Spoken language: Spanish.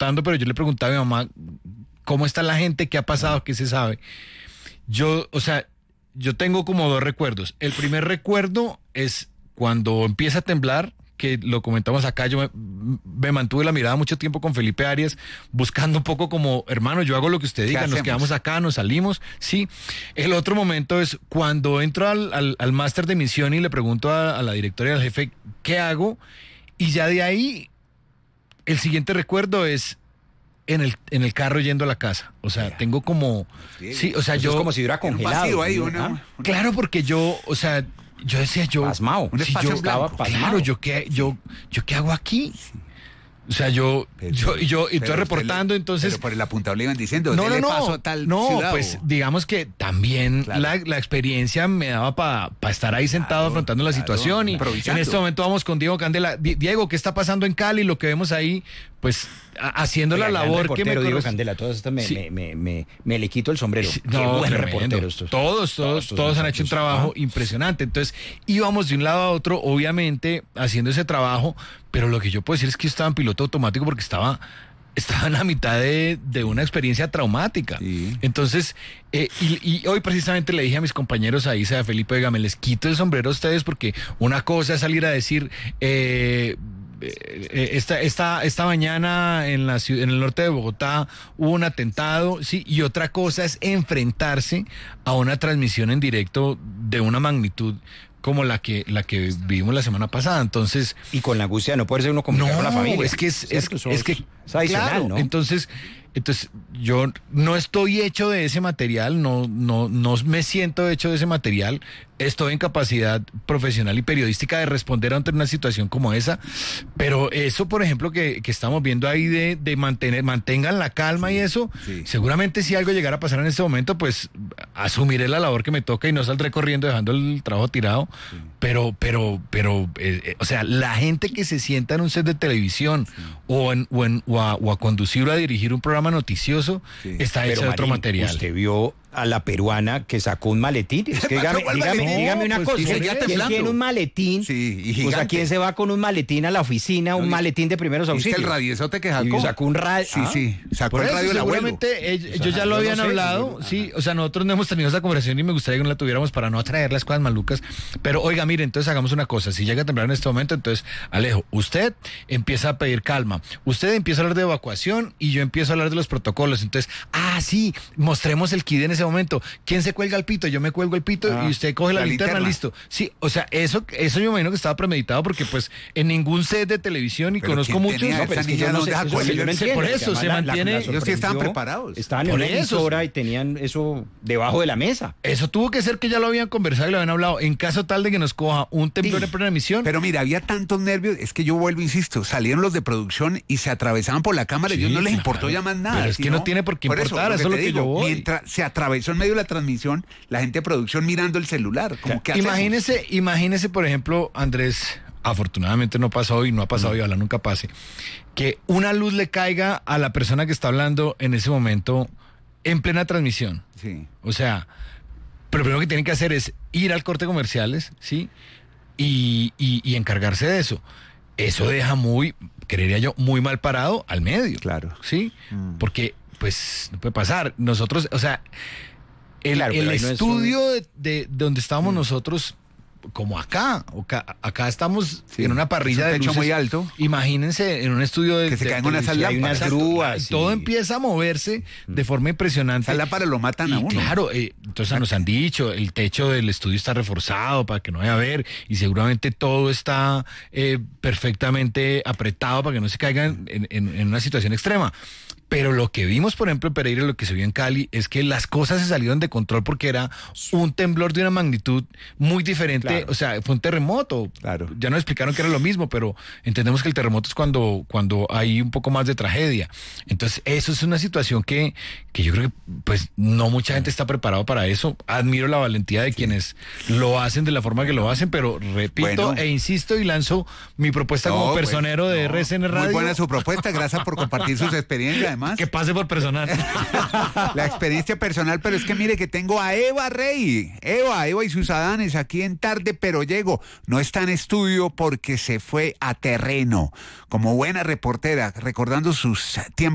preguntando, pero yo le preguntaba a mi mamá, ¿cómo está la gente? ¿Qué ha pasado? ¿Qué se sabe? Yo tengo como dos recuerdos. El primer recuerdo es cuando empieza a temblar, que lo comentamos acá, yo me mantuve la mirada mucho tiempo con Felipe Arias, buscando un poco como, hermano, yo hago lo que usted diga, nos quedamos acá, nos salimos, sí. El otro momento es cuando entro al máster de misión y le pregunto a la directora y al jefe, ¿qué hago? Y ya de ahí, el siguiente recuerdo es en el carro yendo a la casa. O sea, tengo como... Sí, o sea, eso yo... es como si hubiera congelado. Ahí, claro, porque yo, o sea... Yo decía, pasmado. Estaba pasmado. Claro, yo qué hago aquí. O sea, estoy reportando, entonces... Pero por el apuntado le iban diciendo, no, paso a tal ciudad, pues digamos que también la experiencia me daba para estar ahí sentado afrontando la situación, y en este momento vamos con Diego Candela. Diego, ¿qué está pasando en Cali? Lo que vemos ahí, pues haciendo la labor que me... Diego Candela, todo esto me le quito el sombrero. Sí, qué buen reportero estos. Todos han hecho un trabajo impresionante. Entonces íbamos de un lado a otro, obviamente haciendo ese trabajo, pero lo que yo puedo decir es que yo estaba en piloto automático porque estaba en la mitad de una experiencia traumática. Sí. Entonces, y hoy precisamente le dije a mis compañeros ahí, sea Felipe, oiga, me les quito el sombrero a ustedes, porque una cosa es salir a decir... esta mañana en el norte de Bogotá hubo un atentado, sí, y otra cosa es enfrentarse a una transmisión en directo de una magnitud como la que vivimos la semana pasada. Entonces, y con la angustia de no poder ser uno comunicar con la familia. Es que es adicional, claro, ¿no? Entonces yo no estoy hecho de ese material, no me siento hecho de ese material. Estoy en capacidad profesional y periodística de responder ante una situación como esa, pero eso, por ejemplo, que estamos viendo ahí de mantengan la calma y eso, seguramente si algo llegara a pasar en este momento, pues asumiré la labor que me toca y no saldré corriendo dejando el trabajo tirado, pero o sea, la gente que se sienta en un set de televisión o a conducir o a dirigir un programa noticioso está hecha de otro material. Usted vio a la peruana que sacó un maletín. Es que dígame una cosa. ¿Quién tiene un maletín? Sí, pues a quién se va con un maletín a la oficina, un maletín de primeros auxilios. El radiozote que sacó. Sacó un radio. Sí, sacó el radio del abuelo. Seguramente ellos ya lo habían hablado, sí. O sea, nosotros no hemos tenido esa conversación y me gustaría que no la tuviéramos para no atraer las cosas malucas. Pero oiga, mire, entonces hagamos una cosa. Si llega a temblar en este momento, entonces, Alejo, usted empieza a pedir calma. Usted empieza a hablar de evacuación y yo empiezo a hablar de los protocolos. Entonces, sí, mostremos el kit en ese momento. ¿Quién se cuelga el pito? Yo me cuelgo el pito y usted coge la linterna, listo. Sí, o sea, eso yo me imagino que estaba premeditado, porque pues en ningún set de televisión, y pero conozco muchos... Por eso se mantiene... Ellos sí estaban preparados. Estaban en una emisora y tenían eso debajo de la mesa. Eso tuvo que ser que ya lo habían conversado y lo habían hablado, en caso tal de que nos coja un temblor en plena emisión. Pero mira, había tantos nervios, es que yo vuelvo, insisto, salieron los de producción y se atravesaban por la cámara, y a ellos no les importó ya más nada. Pero es que no tiene por qué importar, eso es lo que yo voy. Mientras se atravesó en medio de la transmisión, la gente de producción mirando el celular. Como, ¿qué hacemos? Imagínese, por ejemplo, Andrés, afortunadamente no pasó y no ha pasado y ojalá nunca pase, que una luz le caiga a la persona que está hablando en ese momento en plena transmisión. Sí. O sea, pero lo primero que tienen que hacer es ir al corte comerciales, ¿sí? Y encargarse de eso. Eso deja creería yo, muy mal parado al medio. Claro. ¿Sí? Porque, pues, no puede pasar. Nosotros, o sea... El estudio de donde estábamos nosotros, como acá estamos en una parrilla de luces muy alto. Imagínense en un estudio que se caen unas lámparas, grúas. Todo empieza a moverse de forma impresionante. Esa lámpara lo matan a uno. Claro, entonces nos han dicho, el techo del estudio está reforzado para que no vaya a haber, y seguramente todo está perfectamente apretado para que no se caigan en una situación extrema. Pero lo que vimos, por ejemplo, en Pereira, lo que se vio en Cali, es que las cosas se salieron de control porque era un temblor de una magnitud muy diferente. Claro. O sea, fue un terremoto. Claro. Ya nos explicaron que era lo mismo, pero entendemos que el terremoto es cuando hay un poco más de tragedia. Entonces, eso es una situación que yo creo que pues no mucha gente está preparado para eso. Admiro la valentía de quienes lo hacen de la forma que lo hacen, pero repito e insisto y lanzo mi propuesta como personero de RCN Radio. Muy buena su propuesta, gracias por compartir sus experiencias. Además, que pase por personal. La experiencia personal, pero es que mire que tengo a Eva Rey. Eva y sus Adanes aquí en Tarde Pero Llego. No está en estudio porque se fue a terreno como buena reportera, recordando sus tiempos